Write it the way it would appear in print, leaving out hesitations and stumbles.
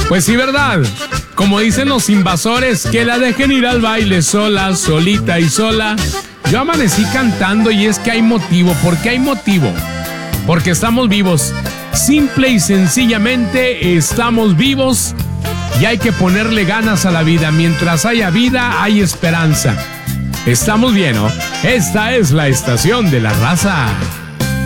Pues sí, ¿verdad? Como dicen los invasores, que la dejen ir al baile sola, solita y sola. Yo amanecí cantando y es que hay motivo. ¿Por qué hay motivo? Porque estamos vivos. Simple y sencillamente estamos vivos y hay que ponerle ganas a la vida. Mientras haya vida, hay esperanza. Estamos bien, ¿no? Esta es la estación de la raza.